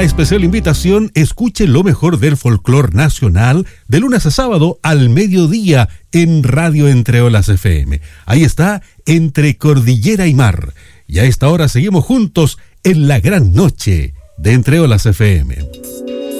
una especial invitación, escuche lo mejor del folclor nacional de lunes a sábado al mediodía en Radio Entre Olas FM. Ahí está, Entre Cordillera y Mar. Y a esta hora seguimos juntos en la gran noche de Entre Olas FM.